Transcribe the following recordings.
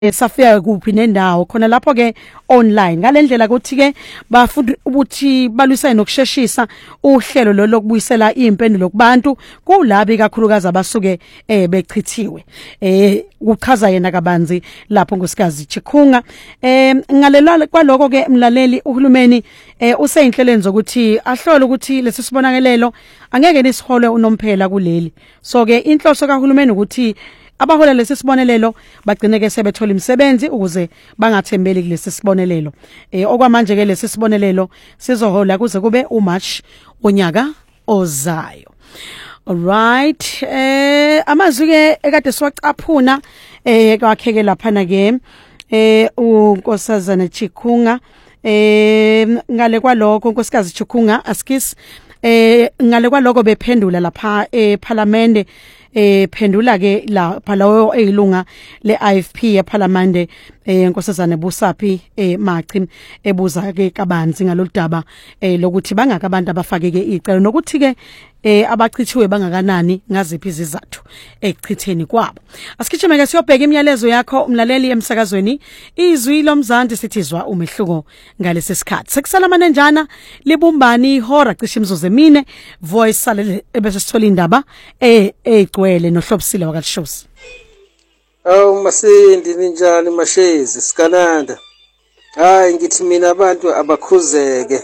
safika kuphi nendawo khona lapho ke online ngalendlela ukuthi ke bafunda ukuthi balwisane nokusheshisa uhlelo lo lokubuyisela impendulo kubantu kulabi kakhulukazi abasuke bechithiwe uchaza yena kabanzi lapho ngosikazi Chikhunga ngalelwa kwaloko ke mlaleli uhulumeni useyinhleleni zokuthi ahlole ukuthi lesi sibonakelo angeke nisihole unomphela kuleli so ke inhloso kahulumeni ukuthi abahola lesi sibonelelo bagcine ke sebethola imisebenzi ukuze bangathembeli kulesi sibonelelo okwamanje ke lesi sibonelelo sizohola kuze kube uMarch onyaka ozayo. Alright amazwi ke ekade siwacaphuna kwakheke lapha na ke unkosazana Chikhunga ngale kwaloko unkosikazi Chikhunga askis ngale kwaloko bephendula lapha eParliament phendula ke lapha lawo eyilunga leIFP yeParliament inkosazana Busaphi Machi ebuza ke kabanzi ngaloludaba lokuthi bangaka abantu abafake ke icelo nokuthi ke abachithiwe bangakanani ngaziphi izizathu ekuchitheni kwabo. Asikhichime ke siyobheka imiyalezo yakho umlaleli emsakazweni izwi lomzansi sithizwa umehluko ngalesi sikhathi. Sekusalamane njana libumbani ihora cishe imizuzu emine voice salele ebese sithola indaba egcwele nohlobisile wakalishosi. Masindi ninjani mashezi sikananda. Hayi ngithi mina abantu abakhuzeke.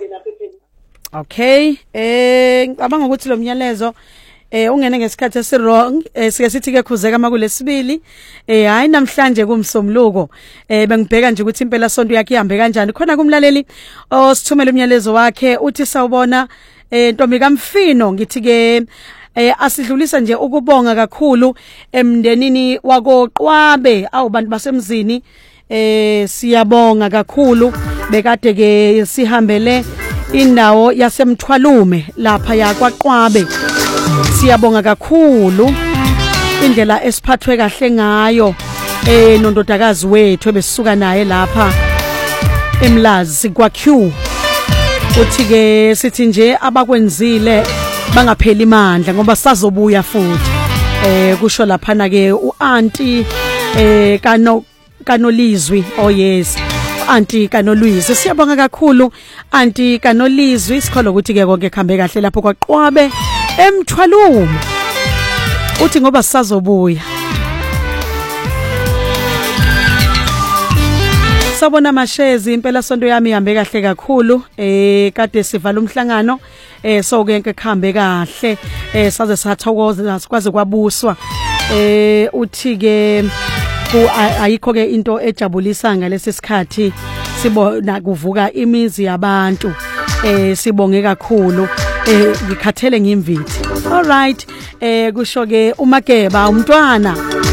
Okay ngicabanga ukuthi lo myalezo ungene ngesikhathi esirong sike sithi ke khuzeka makulesibili hayi namhlanje kumsomluko bengibheka nje ukuthi impela sonto yakhe ihambe kanjani khona kumlaleli osithumela umyalezo wakhe uthi sawubona Ntombi kaMfino ngithi ke asidlulisa nje ukubonga kakhulu emndenini wakoQwabe awubantu basemzini siyabonga kakhulu bekade ke sihambele indawo yasemthwalume lapha yakwaQwabe siyabonga kakhulu indlela esiphathwe kahle ngayo nondodakazi wethu ebesisuka naye lapha eMlazi kwaQ uthi ke sithi nje abakwenzile bangapheli imandla ngoba sazobuya futhi kusho lapha na ke uAunty Kanolizwi oh yes Aunty Kanolizwi siyabonga kakhulu Aunty Kanolizwi sikholo ukuthi ke konke kuhambe kahle lapho kwaQwabe emthwalume uthi ngoba sisazobuya sabona mashezi impela sonto yami ihambe kahle kakhulu kade sivala umhlangano so konke kuhambe kahle saze sathokoza sikwaze kwabuswa uthi ke ayikho ke into ejabulisa ngalesi sikhathi sibona kuvuka imizi yabantu sibonge kakhulu ngikhathele ngimvithi all right kusho ke uMageba umntwana